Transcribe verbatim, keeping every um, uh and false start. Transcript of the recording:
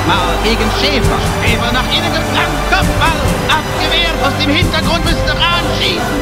Mal gegen Schäfer. Schäfer nach innen geflankt. Kopfball. Abgewehrt. Aus dem Hintergrund müsste Rahn schießen.